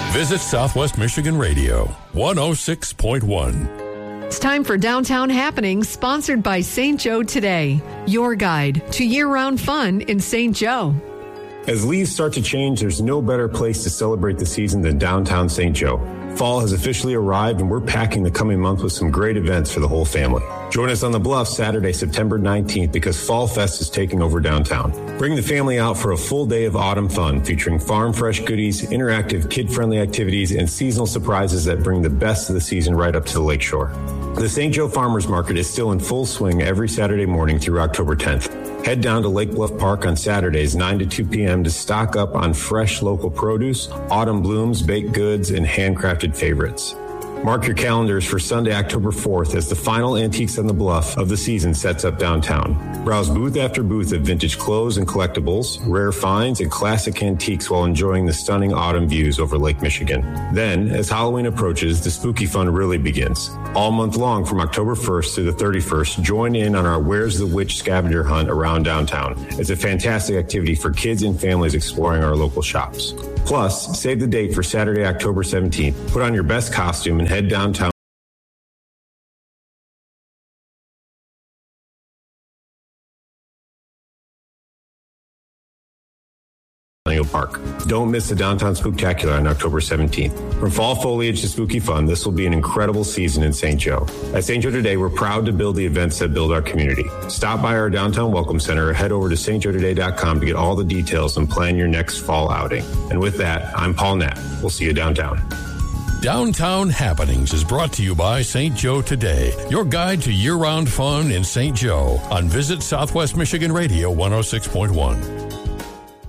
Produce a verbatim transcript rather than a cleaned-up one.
Visit Southwest Michigan Radio, one oh six point one. It's time for Downtown Happenings, sponsored by Saint Joe Today, your guide to year-round fun in Saint Joe. As leaves start to change, there's no better place to celebrate the season than downtown Saint Joe. Fall has officially arrived, and we're packing the coming month with some great events for the whole family. Join us on the Bluff Saturday, September nineteenth, because Fall Fest is taking over downtown. Bring the family out for a full day of autumn fun, featuring farm fresh goodies, interactive kid-friendly activities, and seasonal surprises that bring the best of the season right up to the lakeshore. The Saint Joe Farmers Market is still in full swing every Saturday morning through October tenth. Head down to Lake Bluff Park on Saturdays, nine to two p.m. to stock up on fresh local produce, autumn blooms, baked goods, and handcrafted favorites. Mark your calendars for Sunday, October fourth, as the final Antiques on the Bluff of the season sets up downtown. Browse booth after booth of vintage clothes and collectibles, rare finds, and classic antiques while enjoying the stunning autumn views over Lake Michigan. Then, as Halloween approaches, the spooky fun really begins. All month long from October first through the thirty-first, join in on our Where's the Witch scavenger hunt around downtown. It's a fantastic activity for kids and families exploring our local shops. Plus, save the date for Saturday, October seventeenth. Put on your best costume and head downtown. Park. Don't miss the Downtown Spooktacular on October seventeenth. From fall foliage to spooky fun, this will be an incredible season in Saint Joe. At Saint Joe Today, we're proud to build the events that build our community. Stop by our Downtown Welcome Center or head over to st joe today dot com to get all the details and plan your next fall outing. And with that, I'm Paul Knapp. We'll see you downtown. Downtown Happenings is brought to you by Saint Joe Today, your guide to year-round fun in Saint Joe on Visit Southwest Michigan Radio one oh six point one.